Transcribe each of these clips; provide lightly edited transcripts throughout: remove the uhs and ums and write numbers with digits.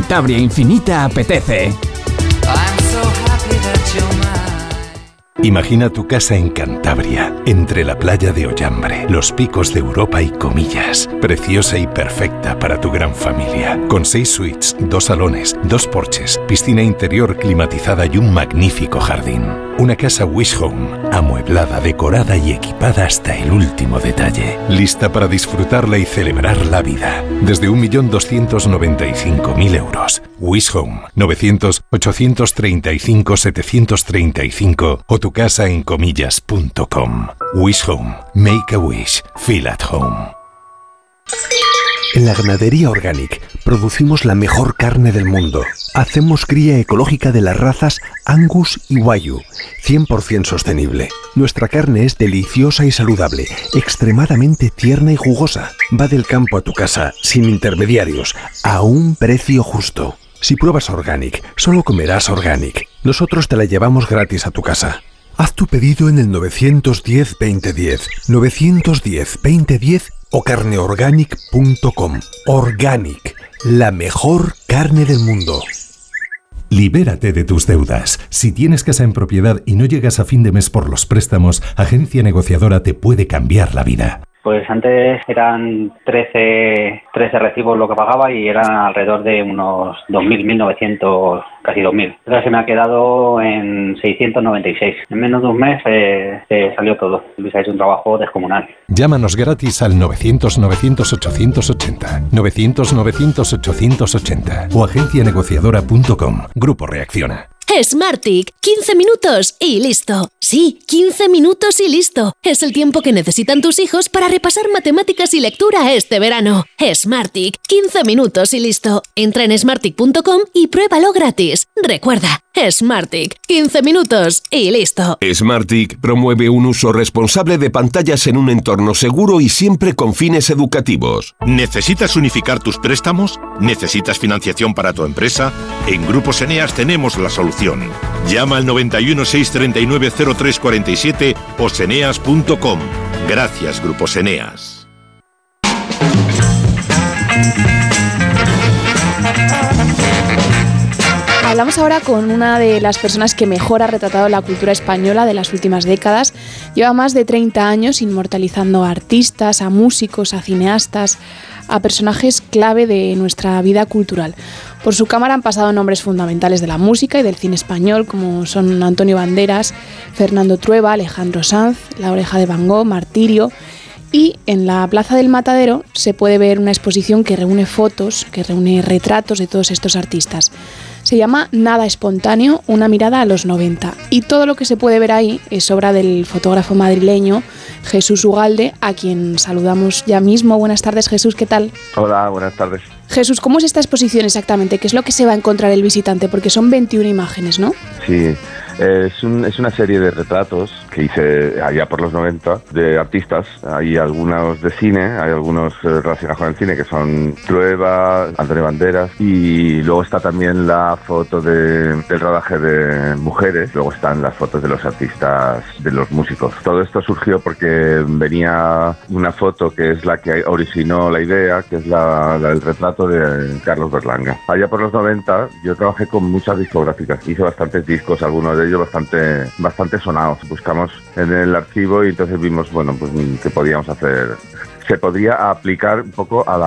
Cantabria Infinita apetece. Imagina tu casa en Cantabria, entre la playa de Ollambre, los picos de Europa y Comillas. Preciosa y perfecta para tu gran familia. Con 6 suites, 2 salones, 2 porches, piscina interior climatizada y un magnífico jardín. Una casa Wish Home, amueblada, decorada y equipada hasta el último detalle. Lista para disfrutarla y celebrar la vida. Desde 1.295.000 euros. Wish Home, 900-835-735 o tu casa en comillas.com. Wish Home. Make a wish. Feel at home. En la Ganadería Organic producimos la mejor carne del mundo. Hacemos cría ecológica de las razas Angus y Wagyu, 100% sostenible. Nuestra carne es deliciosa y saludable, extremadamente tierna y jugosa. Va del campo a tu casa, sin intermediarios, a un precio justo. Si pruebas Organic, solo comerás Organic. Nosotros te la llevamos gratis a tu casa. Haz tu pedido en el 910-2010, 910-2010 o carneorganic.com. Organic, la mejor carne del mundo. Libérate de tus deudas. Si tienes casa en propiedad y no llegas a fin de mes por los préstamos, Agencia Negociadora te puede cambiar la vida. Pues antes eran 13 recibos lo que pagaba y eran alrededor de unos 2.000, 1.900, casi 2.000. Ahora se me ha quedado en 696. En menos de un mes salió todo. Luis ha hecho un trabajo descomunal. Llámanos gratis al 900-900-880, 900-900-880 o agencianegociadora.com. Grupo Reacciona. Smartick, 15 minutos y listo. Sí, 15 minutos y listo. Es el tiempo que necesitan tus hijos para repasar matemáticas y lectura este verano. Smartick, 15 minutos y listo. Entra en smartick.com y pruébalo gratis. Recuerda, Smartick, 15 minutos y listo. Smartick promueve un uso responsable de pantallas en un entorno seguro y siempre con fines educativos. ¿Necesitas unificar tus préstamos? ¿Necesitas financiación para tu empresa? En Grupos Eneas tenemos la solución. Llama al 91 639 0347 o seneas.com. Gracias, Grupos Eneas. Hablamos ahora con una de las personas que mejor ha retratado la cultura española de las últimas décadas. Lleva más de 30 años inmortalizando a artistas, a músicos, a cineastas, a personajes clave de nuestra vida cultural. Por su cámara han pasado nombres fundamentales de la música y del cine español, como son Antonio Banderas, Fernando Trueba, Alejandro Sanz, La Oreja de Van Gogh, Martirio. Y en la Plaza del Matadero se puede ver una exposición que reúne fotos, que reúne retratos de todos estos artistas. Se llama Nada Espontáneo, una mirada a los 90. Y todo lo que se puede ver ahí es obra del fotógrafo madrileño Jesús Ugalde, a quien saludamos ya mismo. Buenas tardes, Jesús, ¿qué tal? Hola, buenas tardes. Jesús, ¿cómo es esta exposición exactamente? ¿Qué es lo que se va a encontrar el visitante? Porque son 21 imágenes, ¿no? Sí, es una serie de retratos que hice allá por los 90 de artistas. Hay algunos de cine, hay algunos relacionados con el cine que son Trueba, Antonio Banderas, y luego está también la foto del rodaje de mujeres, luego están las fotos de los artistas, de los músicos. Todo esto surgió porque venía una foto que es la que originó la idea, que es la del retrato de Carlos Berlanga. Allá por los 90 yo trabajé con muchas discográficas, hice bastantes discos, algunos de ellos bastante sonados. Buscamos en el archivo y entonces vimos, bueno, pues que podíamos hacer. Se podría aplicar un poco a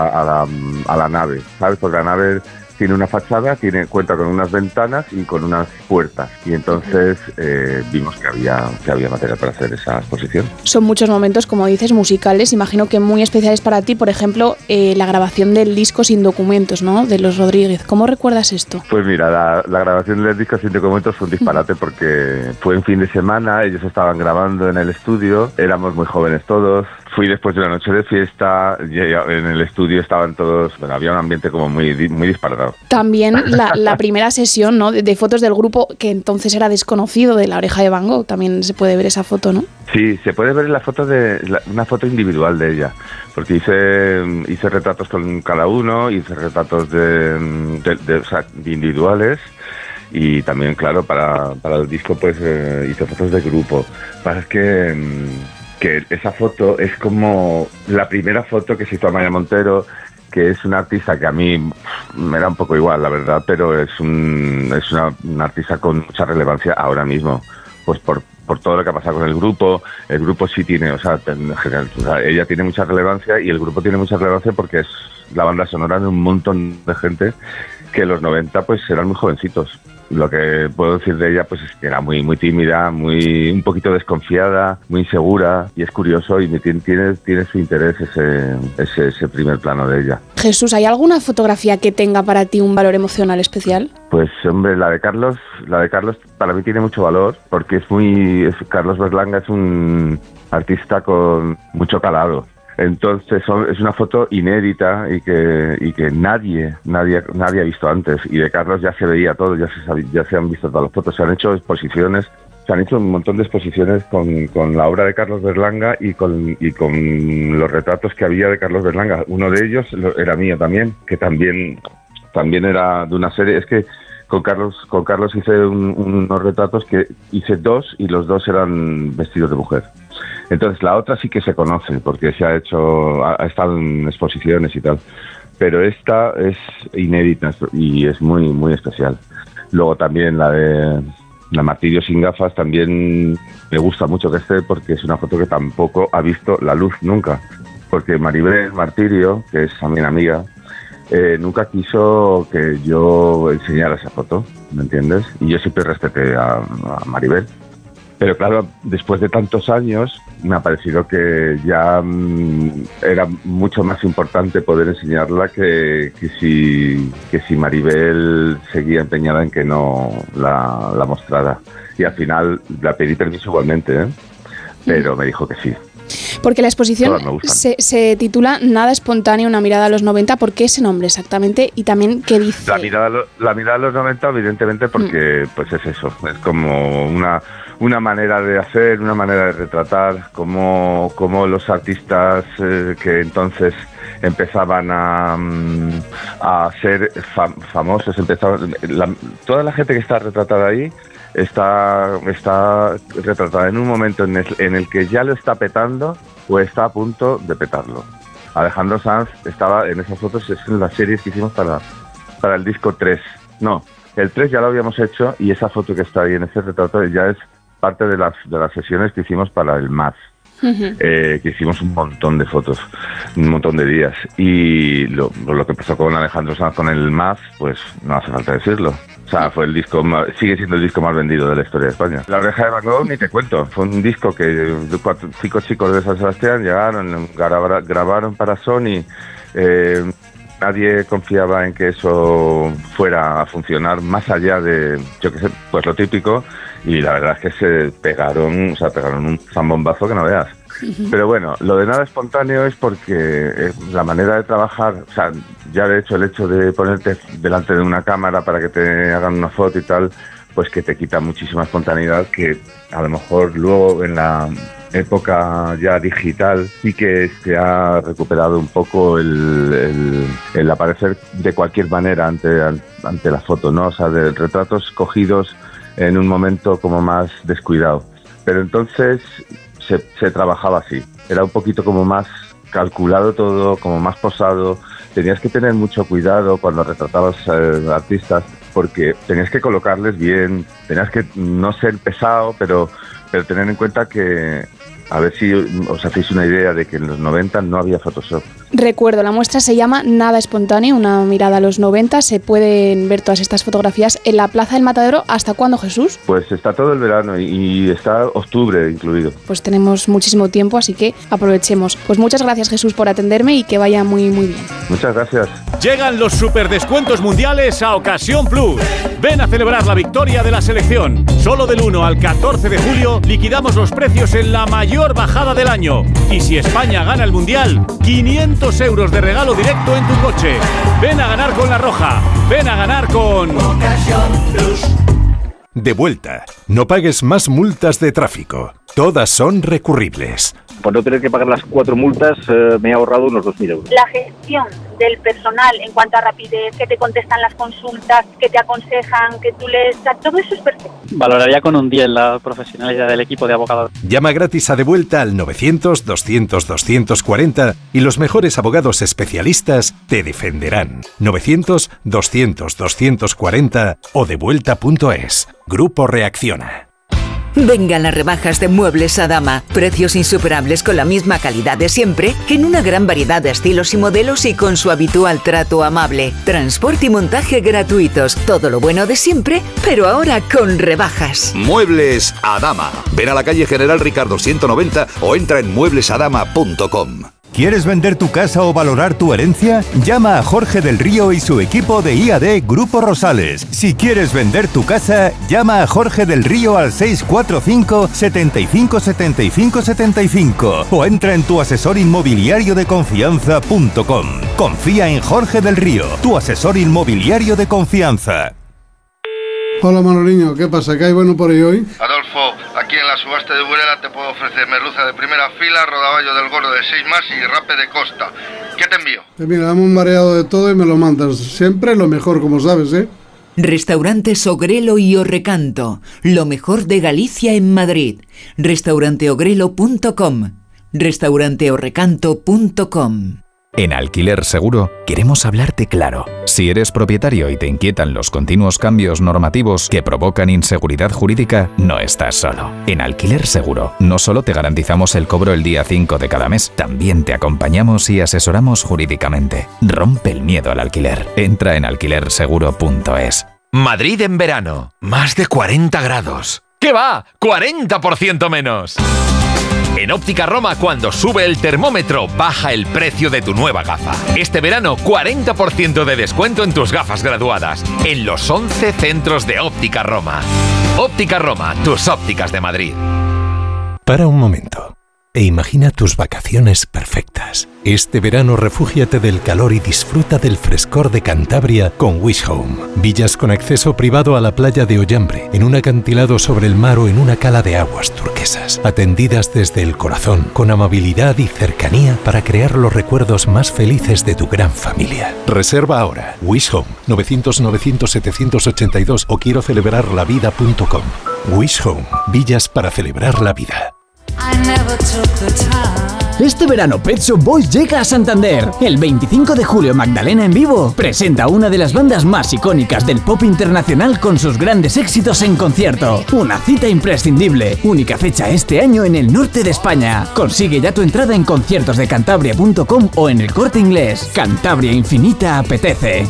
la nave, ¿sabes? Porque la nave tiene una fachada, cuenta con unas ventanas y con unas puertas. Y entonces vimos que había material para hacer esa exposición. Son muchos momentos, como dices, musicales. Imagino que muy especiales para ti. Por ejemplo, la grabación del disco Sin Documentos, ¿no? De Los Rodríguez. ¿Cómo recuerdas esto? Pues mira, la grabación del disco Sin Documentos fue un disparate porque fue en fin de semana. Ellos estaban grabando en el estudio. Éramos muy jóvenes todos. Fui después de una noche de fiesta. En el estudio estaban todos... Bueno, había un ambiente como muy disparatado. También la primera sesión, ¿no? de fotos del grupo que entonces era desconocido, de La Oreja de Van Gogh. También se puede ver esa foto, ¿no? Sí, se puede ver en la foto una foto individual de ella, porque hice retratos con cada uno, hice retratos de individuales. Y también, claro, para el disco pues hice fotos de grupo. Lo que pasa es que esa foto es como la primera foto que se hizo a Maya Montero que es una artista que a mí me da un poco igual, la verdad, pero es una artista con mucha relevancia ahora mismo, pues por todo lo que ha pasado con el grupo sí tiene, en general, ella tiene mucha relevancia y el grupo tiene mucha relevancia porque es la banda sonora de un montón de gente que en los 90 pues eran muy jovencitos. Lo que puedo decir de ella pues es que era muy tímida, un poquito desconfiada, muy insegura, y es curioso y tiene su interés ese primer plano de ella. Jesús, ¿hay alguna fotografía que tenga para ti un valor emocional especial? Pues hombre, la de Carlos para mí tiene mucho valor porque Carlos Berlanga es un artista con mucho calado. Entonces es una foto inédita y que nadie ha visto antes. Y de Carlos ya se veía todo, ya se han visto todas las fotos. Se han hecho exposiciones, se han hecho un montón de exposiciones con la obra de Carlos Berlanga y con los retratos que había de Carlos Berlanga. Uno de ellos era mío también, que también era de una serie. Es que con Carlos hice unos retratos que hice 2 y los 2 eran vestidos de mujer. Entonces la otra sí que se conoce porque ha estado en exposiciones y tal, pero esta es inédita y es muy muy especial. Luego también la de la Martirio sin gafas también me gusta mucho que esté porque es una foto que tampoco ha visto la luz nunca, porque Maribel Martirio, que es también amiga, nunca quiso que yo enseñara esa foto, ¿me entiendes? Y yo siempre respeté a Maribel. Pero claro, después de tantos años me ha parecido que ya era mucho más importante poder enseñarla que si Maribel seguía empeñada en que no la mostrara. Y al final la pedí permiso igualmente, pero me dijo que sí. Porque la exposición se titula Nada espontáneo, una mirada a los 90. ¿Por qué ese nombre exactamente? Y también, ¿qué dice? La mirada a los 90, evidentemente, porque pues es eso. Es como una manera de hacer, una manera de retratar, como los artistas que entonces empezaban a ser famosos, toda la gente que está retratada ahí está retratada en un momento en el que ya lo está petando o está a punto de petarlo. Alejandro Sanz estaba en esas fotos, es en las series que hicimos para el disco 3. No, el 3 ya lo habíamos hecho y esa foto que está ahí en ese retrato ya es parte de las sesiones que hicimos para el MAD. Que hicimos un montón de fotos, un montón de días, y lo que pasó con Alejandro Sanz con el MAD, pues no hace falta decirlo. O sea, sigue siendo el disco más vendido de la historia de España. La Oreja de Van Gogh, ni te cuento, fue un disco que 5 chicos de San Sebastián llegaron, grabaron para Sony. Nadie confiaba en que eso fuera a funcionar más allá de, yo qué sé, pues lo típico, y la verdad es que se pegaron un zambombazo que no veas. Pero bueno, lo de Nada espontáneo es porque la manera de trabajar, o sea, ya de hecho el hecho de ponerte delante de una cámara para que te hagan una foto y tal, pues que te quita muchísima espontaneidad, que a lo mejor luego en la época ya digital sí que se ha recuperado un poco el aparecer de cualquier manera ante la foto, ¿no? O sea, de retratos cogidos en un momento como más descuidado. Pero entonces se trabajaba así, era un poquito como más calculado todo, como más posado. Tenías que tener mucho cuidado cuando retratabas artistas, porque tenías que colocarles bien, tenías que no ser pesado, pero tener en cuenta que, a ver si os hacéis una idea de que en los 90 no había Photoshop. Recuerdo, la muestra se llama Nada espontáneo, una mirada a los 90. Se pueden ver todas estas fotografías en la Plaza del Matadero. ¿Hasta cuándo, Jesús? Pues está todo el verano y está octubre incluido. Pues tenemos muchísimo tiempo, así que aprovechemos. Pues muchas gracias, Jesús, por atenderme y que vaya muy, muy bien. Muchas gracias. Llegan los superdescuentos mundiales a Ocasión Plus. Ven a celebrar la victoria de la selección. Solo del 1 al 14 de julio liquidamos los precios en la mayor bajada del año. Y si España gana el Mundial, 500 euros de regalo directo en tu coche. Ven a ganar con La Roja. Ven a ganar con Ocasión Plus. De vuelta. No pagues más multas de tráfico. Todas son recurribles. Por no tener que pagar las 4 multas me he ahorrado unos 2.000 euros. La gestión del personal en cuanto a rapidez, que te contestan las consultas, que te aconsejan, que tú lees, todo eso es perfecto. Valoraría con un 10 la profesionalidad del equipo de abogados. Llama gratis a Devuelta al 900-200-240 y los mejores abogados especialistas te defenderán. 900-200-240 o devuelta.es. Grupo Reacciona. Vengan las rebajas de Muebles Adama. Precios insuperables con la misma calidad de siempre, en una gran variedad de estilos y modelos y con su habitual trato amable. Transporte y montaje gratuitos. Todo lo bueno de siempre, pero ahora con rebajas. Muebles Adama. Ven a la calle General Ricardo 190 o entra en mueblesadama.com. ¿Quieres vender tu casa o valorar tu herencia? Llama a Jorge del Río y su equipo de IAD Grupo Rosales. Si quieres vender tu casa, llama a Jorge del Río al 645 75 75 75 o entra en tu asesor inmobiliario de confianza.com. Confía en Jorge del Río, tu asesor inmobiliario de confianza. Hola Manoliño, ¿qué pasa? ¿Qué hay bueno por ahí hoy? Adolfo, aquí en la subasta de Burela te puedo ofrecer merluza de primera fila, rodaballo del gordo de 6 más y rape de costa. ¿Qué te envío? Mira, dame un mareado de todo y me lo mandas. Siempre lo mejor, como sabes, ¿eh? Restaurantes Ogrelo y Orrecanto. Lo mejor de Galicia en Madrid. Restauranteogrelo.com. Restauranteorrecanto.com. En Alquiler Seguro queremos hablarte claro. Si eres propietario y te inquietan los continuos cambios normativos que provocan inseguridad jurídica, no estás solo. En Alquiler Seguro no solo te garantizamos el cobro el día 5 de cada mes, también te acompañamos y asesoramos jurídicamente. Rompe el miedo al alquiler. Entra en alquilerseguro.es. Madrid en verano. Más de 40 grados. ¿Qué va? ¡40% menos! En Óptica Roma, cuando sube el termómetro, baja el precio de tu nueva gafa. Este verano, 40% de descuento en tus gafas graduadas, en los 11 centros de Óptica Roma. Óptica Roma, tus ópticas de Madrid. Para un momento e imagina tus vacaciones perfectas. Este verano refúgiate del calor y disfruta del frescor de Cantabria con Wish Home. Villas con acceso privado a la playa de Ollambre, en un acantilado sobre el mar o en una cala de aguas turquesas. Atendidas desde el corazón, con amabilidad y cercanía para crear los recuerdos más felices de tu gran familia. Reserva ahora. Wish Home, 900-900-782 o quiero celebrarlavida.com. Wish Home, villas para celebrar la vida. Este verano Pet Shop Boys llega a Santander. El 25 de julio Magdalena en vivo presenta una de las bandas más icónicas del pop internacional con sus grandes éxitos en concierto. Una cita imprescindible. Única fecha este año en el norte de España. Consigue ya tu entrada en conciertosdecantabria.com o en El Corte Inglés. Cantabria Infinita apetece.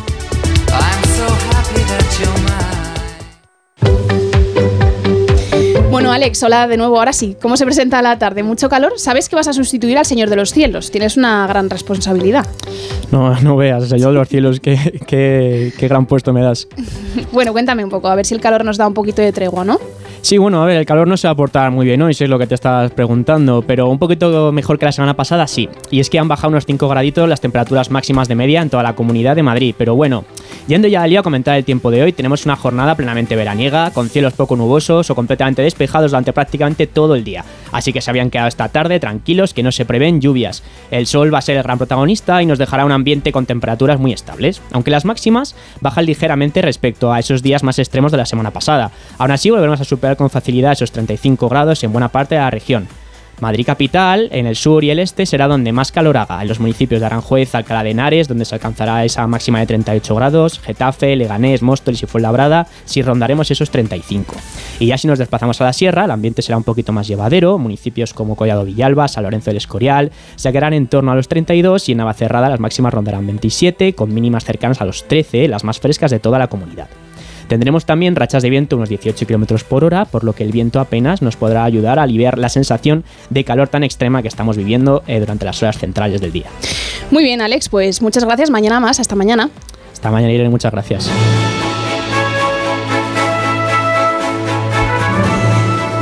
Bueno, Alex, hola de nuevo. Ahora sí, ¿cómo se presenta la tarde? ¿Mucho calor? ¿Sabes que vas a sustituir al Señor de los Cielos? Tienes una gran responsabilidad. No veas, Señor de los Cielos, qué gran puesto me das. Bueno, cuéntame un poco, a ver si el calor nos da un poquito de tregua, ¿no? Sí, bueno, a ver, el calor no se va a portar muy bien hoy, si es lo que te estás preguntando, pero un poquito mejor que la semana pasada, sí. Y es que han bajado unos 5 graditos las temperaturas máximas de media en toda la Comunidad de Madrid. Pero bueno, yendo ya al lío a comentar el tiempo de hoy, tenemos una jornada plenamente veraniega, con cielos poco nubosos o completamente despejados durante prácticamente todo el día. Así que se habían quedado esta tarde tranquilos, que no se prevén lluvias. El sol va a ser el gran protagonista y nos dejará un ambiente con temperaturas muy estables, aunque las máximas bajan ligeramente respecto a esos días más extremos de la semana pasada. Aún así volveremos a superar con facilidad esos 35 grados en buena parte de la región. Madrid capital, en el sur y el este, será donde más calor haga, en los municipios de Aranjuez, Alcalá de Henares, donde se alcanzará esa máxima de 38 grados, Getafe, Leganés, Móstoles y Fuenlabrada, sí rondaremos esos 35. Y ya si nos desplazamos a la sierra, el ambiente será un poquito más llevadero, municipios como Collado Villalba, San Lorenzo del Escorial, se quedarán en torno a los 32 y en Navacerrada las máximas rondarán 27, con mínimas cercanas a los 13, las más frescas de toda la comunidad. Tendremos también rachas de viento unos 18 km por hora, por lo que el viento apenas nos podrá ayudar a aliviar la sensación de calor tan extrema que estamos viviendo durante las horas centrales del día. Muy bien, Alex, pues muchas gracias. Mañana más. Hasta mañana. Hasta mañana, Irene. Muchas gracias.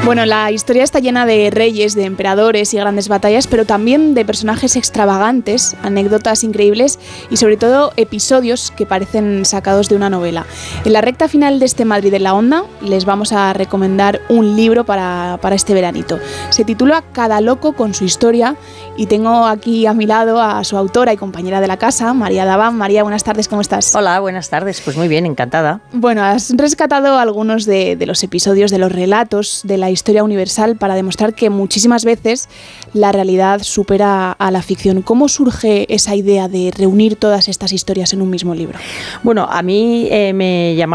Bueno, la historia está llena de reyes, de emperadores y grandes batallas, pero también de personajes extravagantes, anécdotas increíbles y sobre todo episodios que parecen sacados de una novela. En la recta final de este Madrid en la Onda les vamos a recomendar un libro para este veranito. Se titula Cada loco con su historia y tengo aquí a mi lado a su autora y compañera de la casa, María Daván. María, buenas tardes, ¿cómo estás? Hola, buenas tardes, pues muy bien, encantada. Bueno, has rescatado algunos de los episodios, de los relatos de la historia universal para demostrar que muchísimas veces la realidad supera a la ficción. ¿Cómo surge esa idea de reunir todas estas historias en un mismo libro? Bueno, a mí me llama